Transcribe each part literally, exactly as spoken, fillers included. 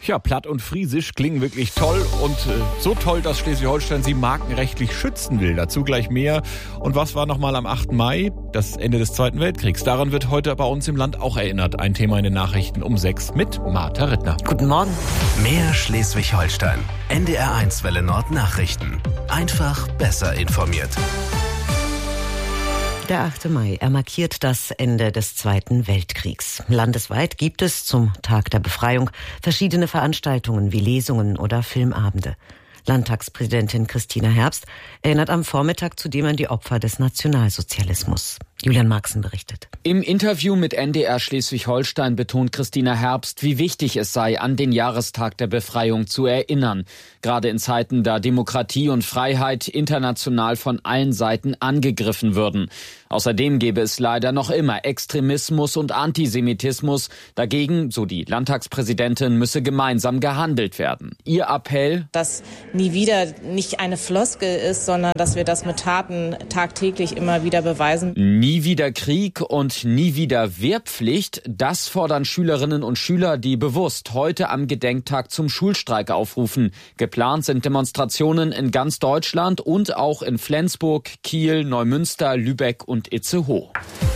Ja, Platt und Friesisch klingen wirklich toll und äh, so toll, dass Schleswig-Holstein sie markenrechtlich schützen will. Dazu gleich mehr. Und was war nochmal am achten Mai? Das Ende des Zweiten Weltkriegs. Daran wird heute bei uns im Land auch erinnert. Ein Thema in den Nachrichten um sechs mit Martha Rittner. Guten Morgen. Mehr Schleswig-Holstein. N D R eins Welle Nord Nachrichten. Einfach besser informiert. Der achte Mai, er markiert das Ende des Zweiten Weltkriegs. Landesweit gibt es zum Tag der Befreiung verschiedene Veranstaltungen wie Lesungen oder Filmabende. Landtagspräsidentin Christina Herbst erinnert am Vormittag zudem an die Opfer des Nationalsozialismus. Julian Marxen berichtet. Im Interview mit N D R Schleswig-Holstein betont Christina Herbst, wie wichtig es sei, an den Jahrestag der Befreiung zu erinnern. Gerade in Zeiten, da Demokratie und Freiheit international von allen Seiten angegriffen würden. Außerdem gäbe es leider noch immer Extremismus und Antisemitismus. Dagegen, so die Landtagspräsidentin, müsse gemeinsam gehandelt werden. Ihr Appell: Dass nie wieder nicht eine Floskel ist, sondern dass wir das mit Taten tagtäglich immer wieder beweisen. Nie wieder Krieg und nie wieder Wehrpflicht, das fordern Schülerinnen und Schüler, die bewusst heute am Gedenktag zum Schulstreik aufrufen. Geplant sind Demonstrationen in ganz Deutschland und auch in Flensburg, Kiel, Neumünster, Lübeck und Itzehoe.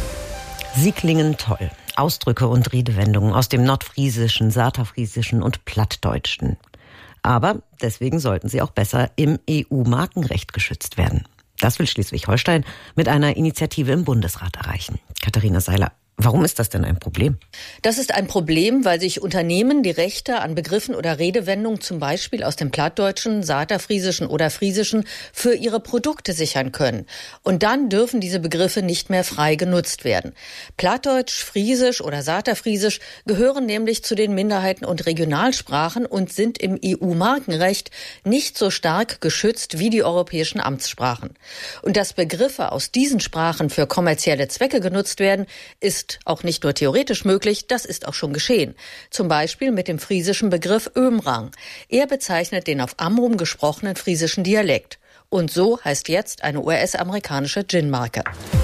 Sie klingen toll. Ausdrücke und Redewendungen aus dem Nordfriesischen, Saterfriesischen und Plattdeutschen. Aber deswegen sollten sie auch besser im E U-Markenrecht geschützt werden. Das will Schleswig-Holstein mit einer Initiative im Bundesrat erreichen. Katharina Seiler, warum ist das denn ein Problem? Das ist ein Problem, weil sich Unternehmen die Rechte an Begriffen oder Redewendungen zum Beispiel aus dem Plattdeutschen, Saterfriesischen oder Friesischen für ihre Produkte sichern können. Und dann dürfen diese Begriffe nicht mehr frei genutzt werden. Plattdeutsch, Friesisch oder Saterfriesisch gehören nämlich zu den Minderheiten- und Regionalsprachen und sind im E U-Markenrecht nicht so stark geschützt wie die europäischen Amtssprachen. Und dass Begriffe aus diesen Sprachen für kommerzielle Zwecke genutzt werden, ist auch nicht nur theoretisch möglich, das ist auch schon geschehen. Zum Beispiel mit dem friesischen Begriff Ömrang. Er bezeichnet den auf Amrum gesprochenen friesischen Dialekt. Und so heißt jetzt eine U S-amerikanische Gin-Marke.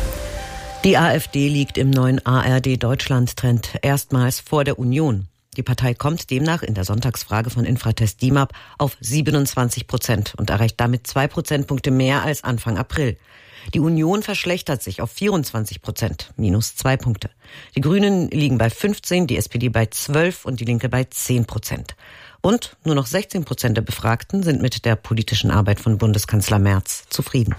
Die AfD liegt im neuen A R D-Deutschland-Trend erstmals vor der Union. Die Partei kommt demnach in der Sonntagsfrage von Infratest D I M A P auf siebenundzwanzig Prozent und erreicht damit zwei Prozentpunkte mehr als Anfang April. Die Union verschlechtert sich auf vierundzwanzig Prozent, minus zwei Punkte. Die Grünen liegen bei fünfzehn, die S P D bei zwölf und die Linke bei zehn Prozent. Und nur noch sechzehn Prozent der Befragten sind mit der politischen Arbeit von Bundeskanzler Merz zufrieden.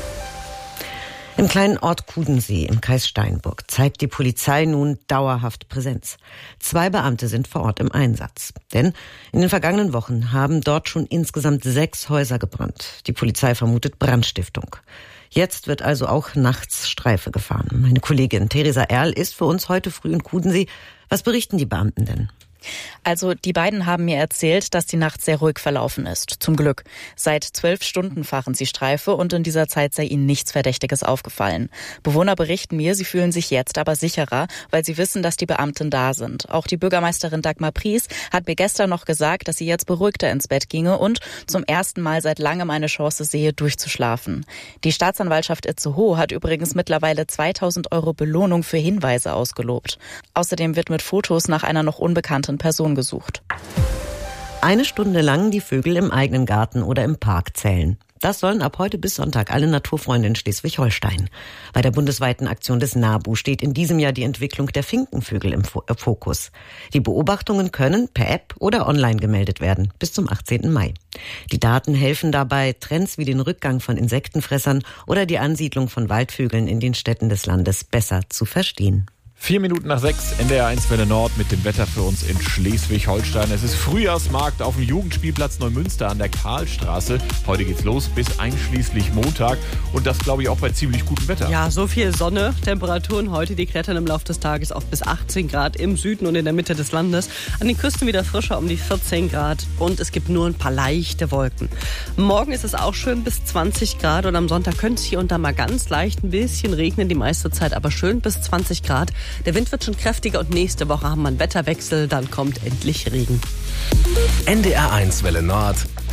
Im kleinen Ort Kudensee im Kreis Steinburg zeigt die Polizei nun dauerhaft Präsenz. Zwei Beamte sind vor Ort im Einsatz. Denn in den vergangenen Wochen haben dort schon insgesamt sechs Häuser gebrannt. Die Polizei vermutet Brandstiftung. Jetzt wird also auch nachts Streife gefahren. Meine Kollegin Theresa Erl ist für uns heute früh in Kudensee. Was berichten die Beamten denn? Also die beiden haben mir erzählt, dass die Nacht sehr ruhig verlaufen ist. Zum Glück. Seit zwölf Stunden fahren sie Streife und in dieser Zeit sei ihnen nichts Verdächtiges aufgefallen. Bewohner berichten mir, sie fühlen sich jetzt aber sicherer, weil sie wissen, dass die Beamten da sind. Auch die Bürgermeisterin Dagmar Pries hat mir gestern noch gesagt, dass sie jetzt beruhigter ins Bett ginge und zum ersten Mal seit langem eine Chance sehe, durchzuschlafen. Die Staatsanwaltschaft Itzehoe hat übrigens mittlerweile zweitausend Euro Belohnung für Hinweise ausgelobt. Außerdem wird mit Fotos nach einer noch unbekannten Person gesucht. Eine Stunde lang die Vögel im eigenen Garten oder im Park zählen. Das sollen ab heute bis Sonntag alle Naturfreunde in Schleswig-Holstein. Bei der bundesweiten Aktion des NABU steht in diesem Jahr die Entwicklung der Finkenvögel im Fokus. Die Beobachtungen können per App oder online gemeldet werden, bis zum achtzehnten Mai. Die Daten helfen dabei, Trends wie den Rückgang von Insektenfressern oder die Ansiedlung von Waldvögeln in den Städten des Landes besser zu verstehen. Vier Minuten nach sechs, N D R eins Welle Nord mit dem Wetter für uns in Schleswig-Holstein. Es ist Frühjahrsmarkt auf dem Jugendspielplatz Neumünster an der Karlstraße. Heute geht's los bis einschließlich Montag und das glaube ich auch bei ziemlich gutem Wetter. Ja, so viel Sonne, Temperaturen heute, die klettern im Laufe des Tages auf bis achtzehn Grad im Süden und in der Mitte des Landes. An den Küsten wieder frischer um die vierzehn Grad und es gibt nur ein paar leichte Wolken. Morgen ist es auch schön bis zwanzig Grad und am Sonntag könnte es hier und da mal ganz leicht ein bisschen regnen, die meiste Zeit aber schön bis zwanzig Grad. Der Wind wird schon kräftiger und nächste Woche haben wir einen Wetterwechsel, dann kommt endlich Regen. N D R eins Welle Nord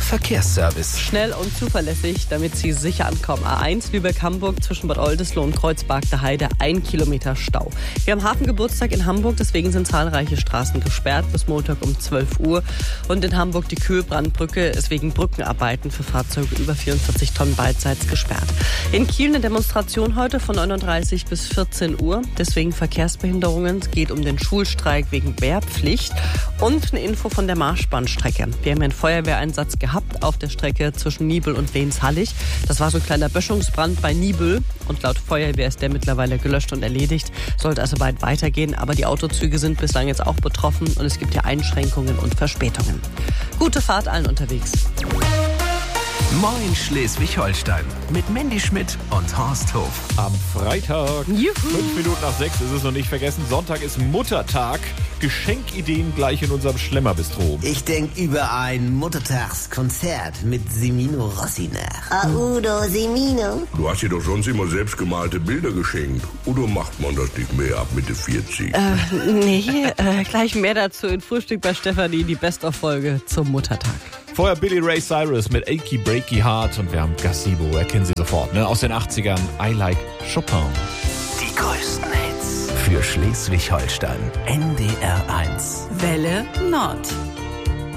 Verkehrsservice. Schnell und zuverlässig, damit Sie sicher ankommen. A eins Lübeck-Hamburg zwischen Bad Oldesloe und Kreuzberg der Heide, ein Kilometer Stau. Wir haben Hafengeburtstag in Hamburg, deswegen sind zahlreiche Straßen gesperrt bis Montag um zwölf Uhr. Und in Hamburg die Kühlbrandbrücke ist wegen Brückenarbeiten für Fahrzeuge über vierundvierzig Tonnen beidseits gesperrt. In Kiel eine Demonstration heute von neun Uhr dreißig bis vierzehn Uhr, deswegen Verkehrsbehinderungen. Es geht um den Schulstreik wegen Wehrpflicht und eine Info von der Marschbahnstrecke. Wir haben einen Feuerwehreinsatz gehabt auf der Strecke zwischen Niebel und Lehnshallig. Das war so ein kleiner Böschungsbrand bei Niebel und laut Feuerwehr ist der mittlerweile gelöscht und erledigt. Sollte also bald weitergehen, aber die Autozüge sind bislang jetzt auch betroffen und es gibt ja Einschränkungen und Verspätungen. Gute Fahrt allen unterwegs. Moin Schleswig-Holstein mit Mandy Schmidt und Horst Hof. Am Freitag, Juhu. fünf Minuten nach sechs ist es noch nicht vergessen. Sonntag ist Muttertag. Geschenkideen gleich in unserem Schlemmerbistro. Ich denke über ein Muttertagskonzert mit Semino Rossi nach. Ah, Udo, Semino. Du hast dir doch sonst immer selbstgemalte Bilder geschenkt. Oder macht man das nicht mehr ab Mitte vierzig? Äh, nee, äh, gleich mehr dazu in Frühstück bei Stefanie, die Best-of-Folge zum Muttertag. Vorher Billy Ray Cyrus mit Achy Breaky Heart und wir haben Gazebo, erkennen Sie sofort, ne? Aus den achtzigern, I Like Chopin. Die größten Hits für Schleswig-Holstein. N D R eins. Welle Nord.